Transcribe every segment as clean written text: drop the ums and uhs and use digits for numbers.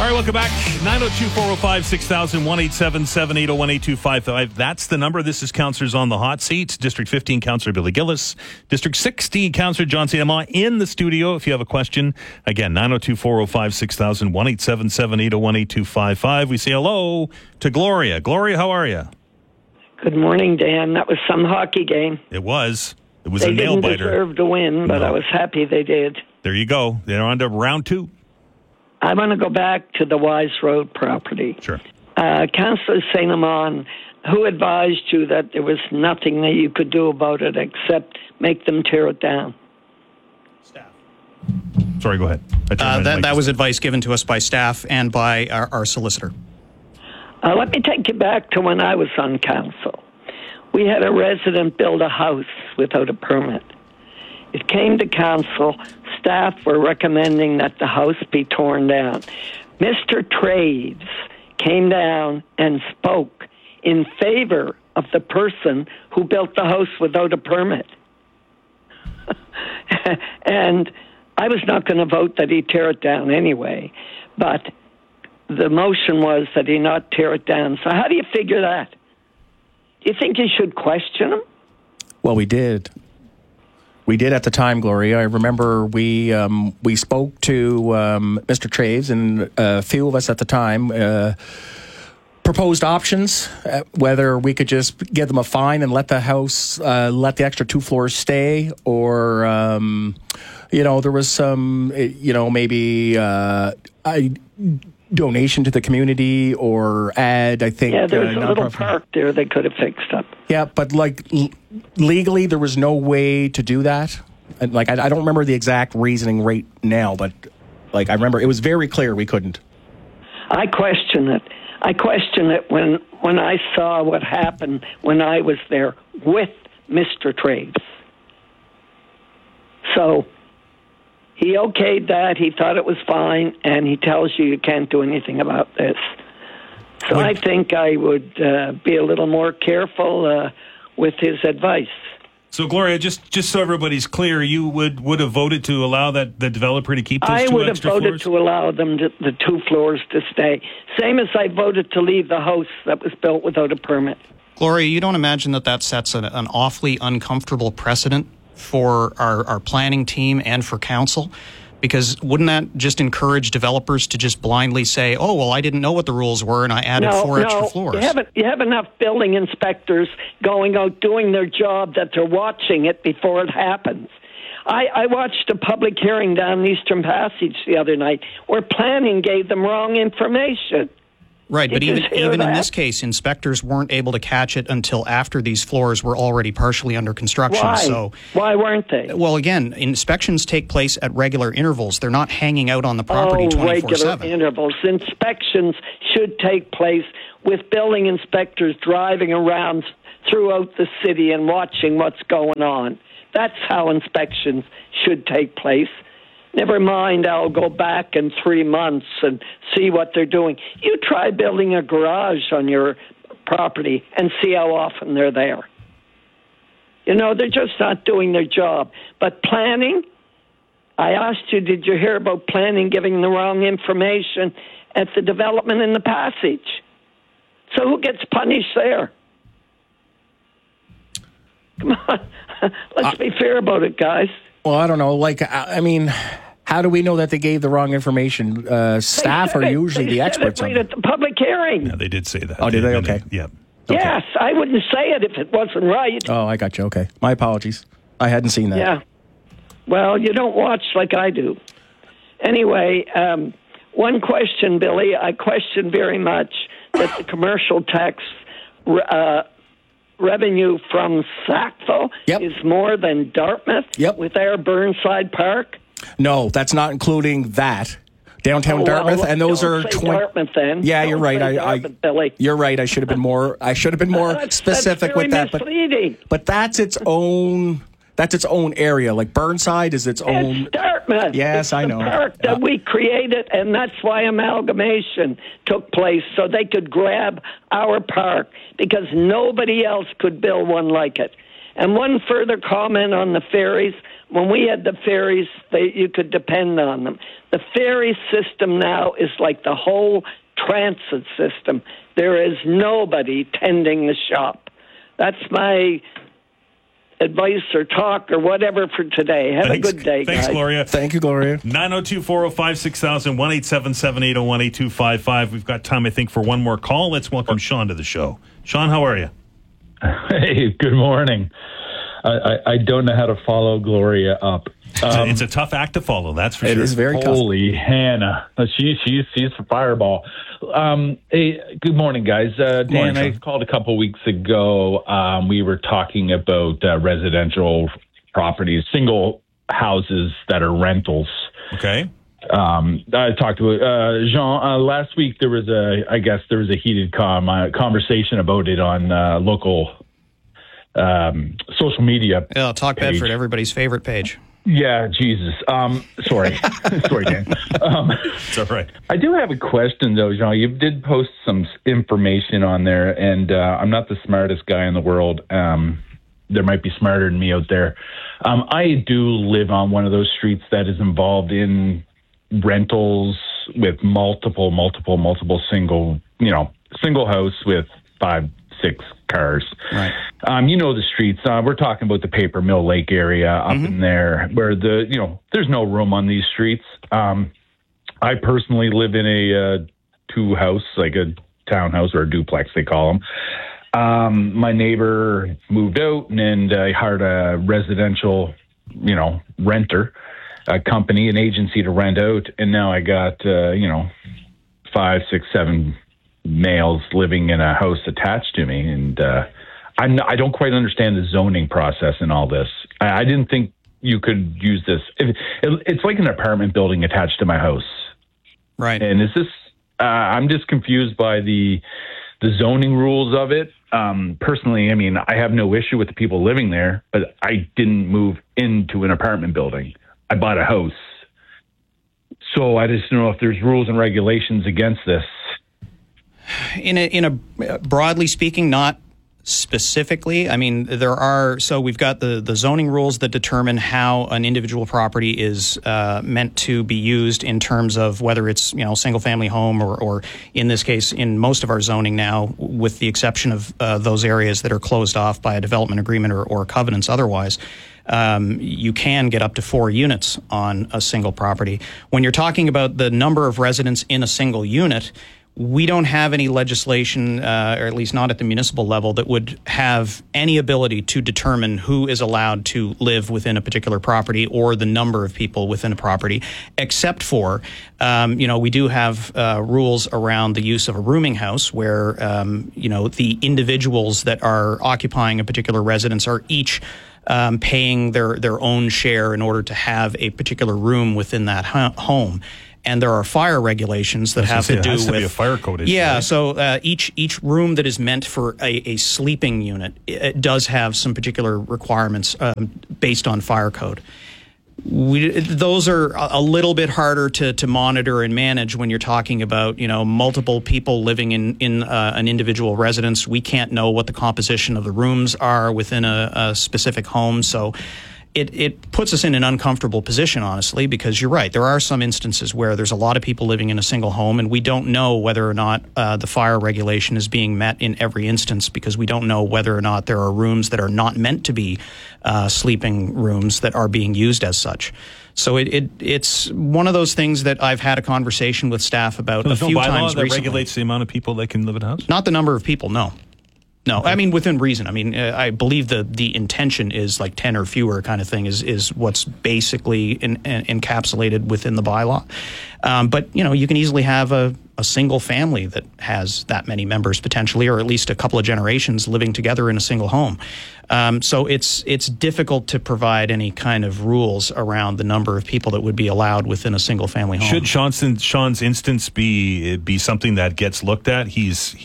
All right, welcome back. 902-405-6000, 1-877-801-8255. That's the number. This is Councillors on the Hot Seat. District 15, Councillor Billy Gillis. District 16, Councillor John St. Amant in the studio. If you have a question, again, 902-405-6000, 1-877-801-8255. We say hello to Gloria. Gloria, how are you? Good morning, Dan. That was some hockey game. It was. It was a nail biter. They didn't deserve to win, but I was happy they did. There you go. They're on to round 2. I want to go back to the Wise Road property. Sure. Councillor St. Amant, who advised you that there was nothing that you could do about it except make them tear it down? Staff. Sorry, go ahead. That was advice given to us by staff and by our solicitor. Let me take you back to when I was on council. We had a resident build a house without a permit. It came to council. Staff were recommending that the house be torn down. Mr. Traves came down and spoke in favor of the person who built the house without a permit. And I was not going to vote that he tear it down anyway, but the motion was that he not tear it down. So how do you figure that? Do you think you should question him? Well, we did. We did at the time, Gloria. I remember we spoke to Mr. Traves, and a few of us at the time proposed options, whether we could just give them a fine and let the house, let the extra 2 floors stay, or, there was some, maybe donation to the community or add, I think. Yeah, there's a little park there they could have fixed up. Yeah, but legally there was no way to do that. And I don't remember the exact reasoning right now, but I remember it was very clear we couldn't. I question it. I question it when I saw what happened when I was there with Mr. Traves. So he okayed that. He thought it was fine, and he tells you can't do anything about this. So I think I would be a little more careful with his advice. So, Gloria, just so everybody's clear, you would have voted to allow the developer to keep those 2 extra floors? I would have voted to allow them the 2 floors to stay. Same as I voted to leave the house that was built without a permit. Gloria, you don't imagine that sets an awfully uncomfortable precedent for our planning team and for council? Because wouldn't that just encourage developers to just blindly say, oh, well, I didn't know what the rules were and I added 4 extra floors? You have enough building inspectors going out doing their job that they're watching it before it happens. I watched a public hearing down Eastern Passage the other night where planning gave them wrong information. Right, but even in this case, inspectors weren't able to catch it until after these floors were already partially under construction. Why? So, why weren't they? Well, again, inspections take place at regular intervals. They're not hanging out on the property 24/7. Regular intervals. Inspections should take place with building inspectors driving around throughout the city and watching what's going on. That's how inspections should take place. Never mind, I'll go back in 3 months and see what they're doing. You try building a garage on your property and see how often they're there. They're just not doing their job. But planning, I asked you, did you hear about planning giving the wrong information at the development in the Passage? So who gets punished there? Come on, let's be fair about it, guys. Well, I don't know. How do we know that they gave the wrong information? Staff are usually the experts on it. At the public hearing. Yeah, they did say that. Oh, did they? Okay. Yeah. Okay. Yes, I wouldn't say it if it wasn't right. Oh, I got you. Okay. My apologies. I hadn't seen that. Yeah. Well, you don't watch like I do. Anyway, one question, Billy. I question very much that the commercial tax revenue from Sackville is more than Dartmouth with our Burnside Park. No, that's not including that. Downtown Dartmouth, and those are Dartmouth then. Yeah, you're right. Billy. You're right. I should have been more. Specific with that. But that's its own. That's its own area. Like Burnside is its own. It's Dartmouth. Yes, it's I know. The park that we created, and that's why amalgamation took place, so they could grab our park because nobody else could build one like it. And one further comment on the ferries. When we had the ferries, you could depend on them. The ferry system now is like the whole transit system. There is nobody tending the shop. That's my advice or talk or whatever for today. Have a good day, guys. Thanks, Gloria. Thank you, Gloria. 902-405-6000, 1-877-801-8255. We've got time, I think, for one more call. Let's welcome Sean to the show. Sean, how are you? Hey, good morning. I don't know how to follow Gloria up. It's a tough act to follow, that's for sure. It is very tough. Holy Hannah. She's a fireball. Hey, good morning, guys. Dan, I called a couple weeks ago. We were talking about residential properties, single houses that are rentals. Okay. I talked to Jean last week. There was a heated conversation about it on local social media. Yeah, Talk page. Bedford, everybody's favorite page. Yeah, Jesus. Sorry. Sorry, Dan. It's all right. I do have a question, though, Jean. You did post some information on there, and I'm not the smartest guy in the world. There might be smarter than me out there. I do live on one of those streets that is involved in rentals with multiple single house with 5-6 cars. Right. You know the streets. We're talking about the Paper Mill Lake area up in there where there's no room on these streets. I personally live in a two house, like a townhouse or a duplex, they call them. My neighbor moved out and I hired a residential, renter, a company, an agency to rent out. And now I got, 5, 6, 7 males living in a house attached to me, and I don't quite understand the zoning process in all this. I didn't think you could use this. It's like an apartment building attached to my house, Right. and is this? I'm just confused by the zoning rules of it. Personally, I mean, I have no issue with the people living there, but I didn't move into an apartment building. I bought a house, so I just don't know if there's rules and regulations against this. In a broadly speaking, not specifically. I mean, there are. So we've got the zoning rules that determine how an individual property is meant to be used in terms of whether it's single family home or in this case, in most of our zoning now, with the exception of those areas that are closed off by a development agreement or covenants otherwise. You can get up to 4 units on a single property. When you're talking about the number of residents in a single unit, we don't have any legislation, or at least not at the municipal level, that would have any ability to determine who is allowed to live within a particular property or the number of people within a property, except for, we do have rules around the use of a rooming house where, the individuals that are occupying a particular residence are each paying their own share in order to have a particular room within that home. And there are fire regulations that have to do with be a fire code issue. Yeah, right? so each room that is meant for a sleeping unit, it does have some particular requirements based on fire code. Those are a little bit harder to monitor and manage when you're talking about multiple people living in an individual residence. We can't know what the composition of the rooms are within a specific home, so it puts us in an uncomfortable position, honestly, because you're right. There are some instances where there's a lot of people living in a single home, and we don't know whether or not the fire regulation is being met in every instance, because we don't know whether or not there are rooms that are not meant to be sleeping rooms that are being used as such. So it's one of those things that I've had a conversation with staff about a few times recently. There's no bylaw that regulates the amount of people that can live in a house? Not the number of people, no. No, I mean, within reason. I mean, I believe the intention is like 10 or fewer kind of thing is what's basically encapsulated within the bylaw. But, you can easily have a single family that has that many members potentially, or at least a couple of generations living together in a single home. So it's difficult to provide any kind of rules around the number of people that would be allowed within a single family home. Should Sean's instance be something that gets looked at? He's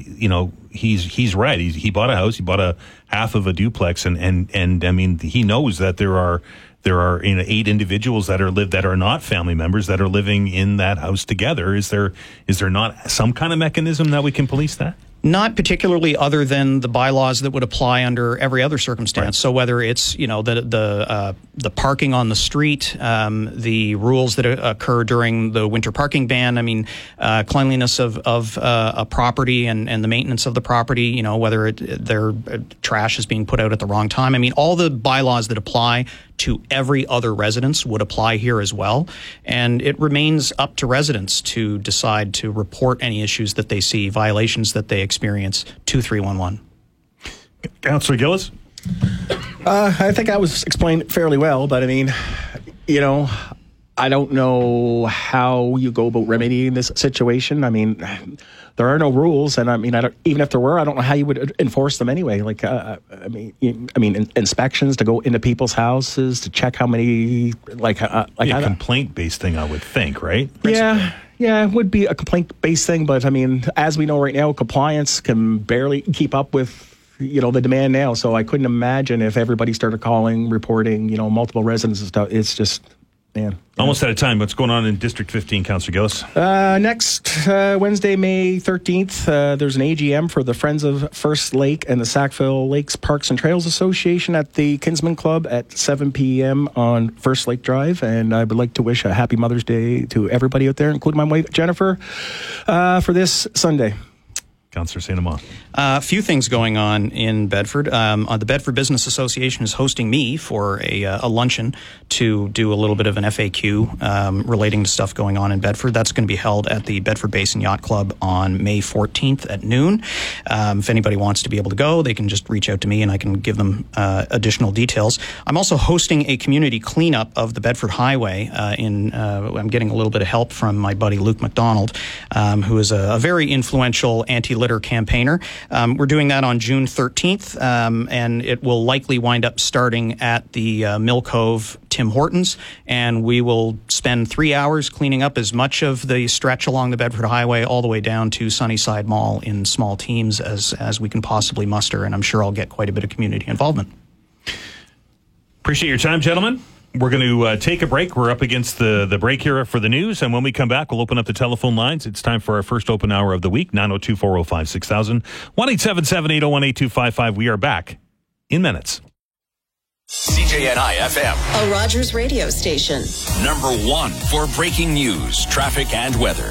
right. He bought a house. He bought a half of a duplex, and I mean, he knows that there are 8 individuals that are not family members that are living in that house together. Is there not some kind of mechanism that we can police that? Not particularly, other than the bylaws that would apply under every other circumstance. Right. So whether it's the parking on the street, the rules that occur during the winter parking ban. I mean, cleanliness of a property and the maintenance of the property. Whether their trash is being put out at the wrong time. I mean, all the bylaws that apply to every other residence would apply here as well. And it remains up to residents to decide to report any issues that they see, violations that they experience, to 311. Councillor Gillis? I think I was explained fairly well, but I mean, I don't know how you go about remedying this situation. I mean, there are no rules, and I mean, even if there were, I don't know how you would enforce them anyway. Like, inspections to go into people's houses to check how many, a complaint-based thing, I would think, right? Yeah, it would be a complaint-based thing, but I mean, as we know right now, compliance can barely keep up with the demand now. So I couldn't imagine if everybody started calling, reporting, multiple residents and stuff. It's just. Man. Almost out of time. What's going on in District 15, Councillor Gillis? Next Wednesday, May 13th, there's an AGM for the Friends of First Lake and the Sackville Lakes Parks and Trails Association at the Kinsman Club at 7 p.m. on First Lake Drive. And I would like to wish a happy Mother's Day to everybody out there, including my wife, Jennifer, for this Sunday. Councillor St. Amand. A few things going on in Bedford. The Bedford Business Association is hosting me for a luncheon to do a little bit of an FAQ relating to stuff going on in Bedford. That's going to be held at the Bedford Basin Yacht Club on May 14th at noon. If anybody wants to be able to go, they can just reach out to me and I can give them additional details. I'm also hosting a community cleanup of the Bedford Highway. I'm getting a little bit of help from my buddy Luke McDonald, who is a very influential anti-litter campaigner. We're doing that on June 13th, and it will likely wind up starting at the Mill Cove Tim Hortons, and we will spend 3 hours cleaning up as much of the stretch along the Bedford Highway all the way down to Sunnyside Mall in small teams as we can possibly muster, and I'm sure I'll get quite a bit of community involvement. Appreciate your time, gentlemen. We're going to take a break. We're up against the break here for the news. And when we come back, we'll open up the telephone lines. It's time for our first open hour of the week, 902-405-6000, 1-877-801-8255. We are back in minutes. CJNI FM. A Rogers radio station. Number one for breaking news, traffic, and weather.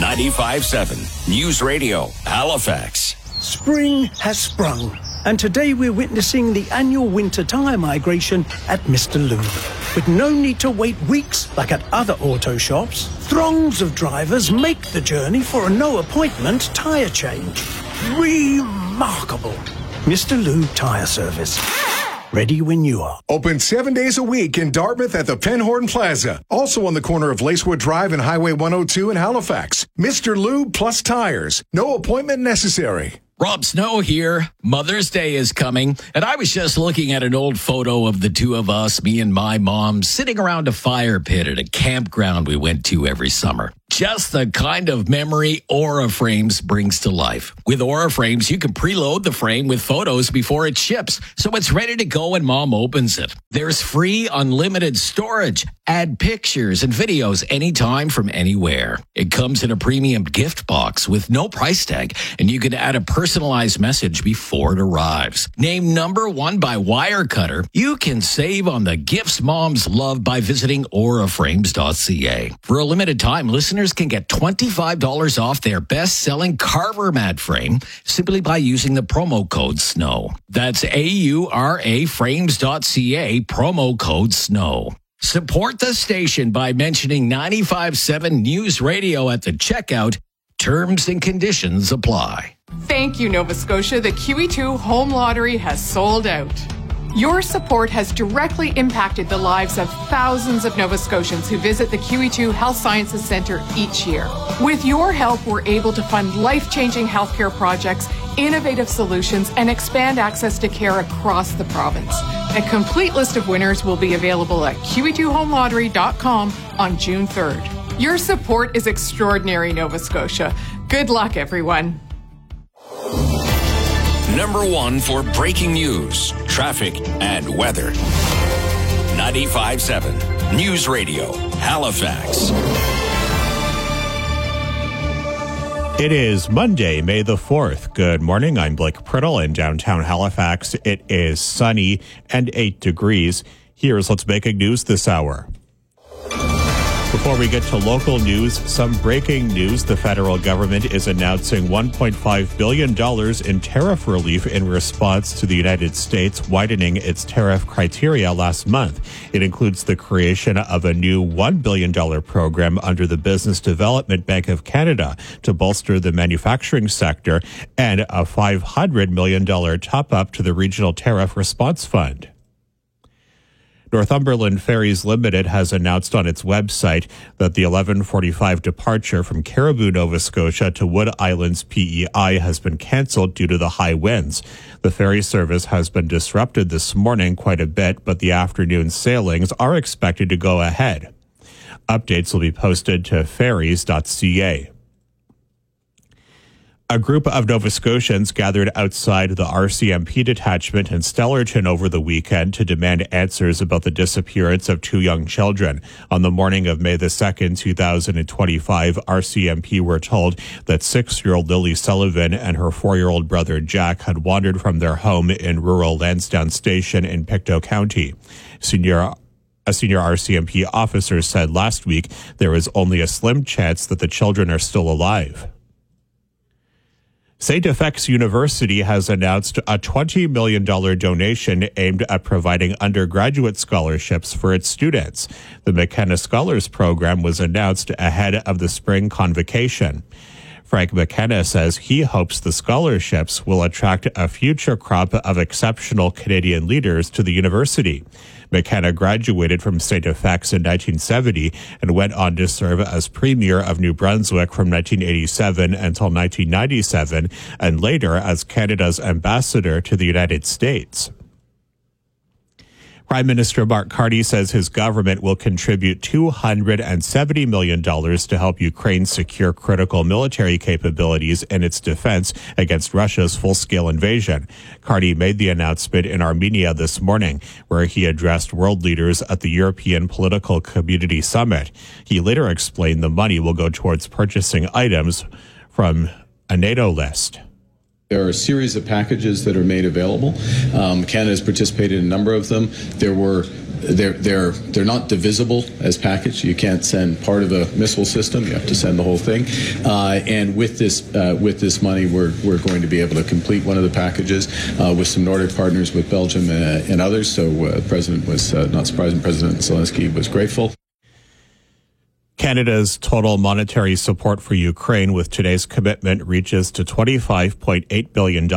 95.7 News Radio, Halifax. Spring has sprung, and today we're witnessing the annual winter tyre migration at Mr. Lube. With no need to wait weeks like at other auto shops, throngs of drivers make the journey for a no-appointment tyre change. Remarkable. Mr. Lube Tyre Service. Ready when you are. Open 7 days a week in Dartmouth at the Penhorn Plaza. Also on the corner of Lacewood Drive and Highway 102 in Halifax. Mr. Lube plus tires. No appointment necessary. Rob Snow here. Mother's Day is coming, and I was just looking at an old photo of the two of us, me and my mom, sitting around a fire pit at a campground we went to every summer. Just the kind of memory Aura Frames brings to life. With Aura Frames, you can preload the frame with photos before it ships, so it's ready to go when Mom opens it. There's free unlimited storage. Add pictures and videos anytime from anywhere. It comes in a premium gift box with no price tag, and you can add a personalized message before it arrives. Named number one by Wirecutter, you can save on the gifts moms love by visiting auraframes.ca. For a limited time, listeners can get $25 off their best-selling Carver mat frame simply by using the promo code SNOW. That's AURAFrames.ca, promo code SNOW. Support the station by mentioning 95.7 News Radio at the checkout. Terms and conditions apply. Thank you, Nova Scotia. The QE2 Home Lottery has sold out. Your support has directly impacted the lives of thousands of Nova Scotians who visit the QE2 Health Sciences Centre each year. With your help, we're able to fund life-changing healthcare projects, innovative solutions, and expand access to care across the province. A complete list of winners will be available at QE2HomeLottery.com on June 3rd. Your support is extraordinary, Nova Scotia. Good luck, everyone. Number one for breaking news, traffic, and weather. 95.7 News Radio, Halifax. It is Monday, May the 4th. Good morning. I'm Blake Priddle in downtown Halifax. It is sunny and 8 degrees. Here's what's making news this hour. Before we get to local news, some breaking news. The federal government is announcing $1.5 billion in tariff relief in response to the United States widening its tariff criteria last month. It includes the creation of a new $1 billion program under the Business Development Bank of Canada to bolster the manufacturing sector and a $500 million top-up to the Regional Tariff Response Fund. Northumberland Ferries Limited has announced on its website that the 11:45 departure from Caribou, Nova Scotia to Wood Islands PEI has been cancelled due to the high winds. The ferry service has been disrupted this morning quite a bit, but the afternoon sailings are expected to go ahead. Updates will be posted to ferries.ca. A group of Nova Scotians gathered outside the RCMP detachment in Stellarton over the weekend to demand answers about the disappearance of 2 young children. On the morning of May the 2nd, 2025, RCMP were told that 6-year-old Lily Sullivan and her 4-year-old brother Jack had wandered from their home in rural Lansdowne Station in Pictou County. A senior RCMP officer said last week there is only a slim chance that the children are still alive. St. FX University has announced a $20 million donation aimed at providing undergraduate scholarships for its students. The McKenna Scholars Program was announced ahead of the spring convocation. Frank McKenna says he hopes the scholarships will attract a future crop of exceptional Canadian leaders to the university. McKenna graduated from St. FX in 1970 and went on to serve as Premier of New Brunswick from 1987 until 1997, and later as Canada's ambassador to the United States. Prime Minister Mark Carney says his government will contribute $270 million to help Ukraine secure critical military capabilities in its defense against Russia's full-scale invasion. Carney made the announcement in Armenia this morning, where he addressed world leaders at the European Political Community Summit. He later explained the money will go towards purchasing items from a NATO list. There are a series of packages that are made available. Canada has participated in a number of them. They're not divisible as package. You can't send part of a missile system. You have to send the whole thing. And with this money, we're going to be able to complete one of the packages with some Nordic partners, with Belgium and others. So the President was not surprising. President Zelensky was grateful. Canada's total monetary support for Ukraine with today's commitment reaches to $25.8 billion.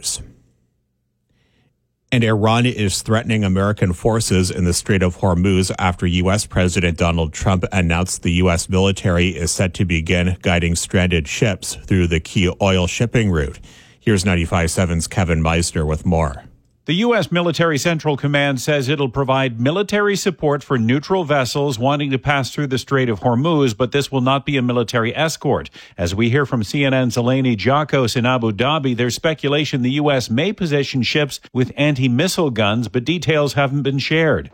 And Iran is threatening American forces in the Strait of Hormuz after U.S. President Donald Trump announced the U.S. military is set to begin guiding stranded ships through the key oil shipping route. Here's 95.7's Kevin Meisner with more. The U.S. Military Central Command says it'll provide military support for neutral vessels wanting to pass through the Strait of Hormuz, but this will not be a military escort. As we hear from CNN's Eleni Giakos in Abu Dhabi, there's speculation the U.S. may position ships with anti-missile guns, but details haven't been shared.